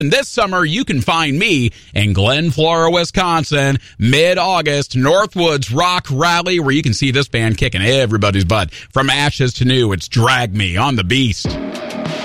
And this summer, you can find me in Glen Flora, Wisconsin, mid-August, Northwoods Rock Rally, where you can see this band kicking everybody's butt. From ashes to new, it's Drag Me on the Beast.